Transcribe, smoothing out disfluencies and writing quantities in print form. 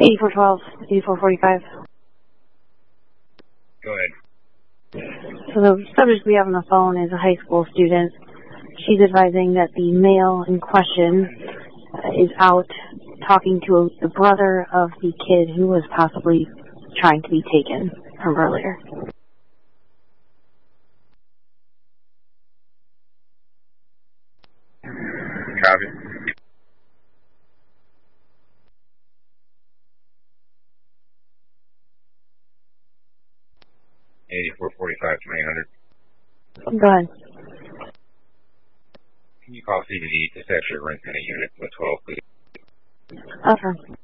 8412, 8445. Go ahead. So the subject we have on the phone is a high school student. She's advising that the male in question is out talking to the brother of the kid who was possibly trying to be taken from earlier. Copy. $84.45 $20. Go ahead. Can you call CBD to section rent in a unit with 12, please? Okay.